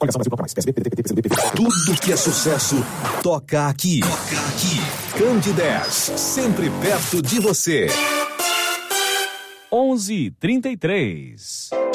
Tudo que é sucesso toca aqui. Candidez, sempre perto de você. 11h33.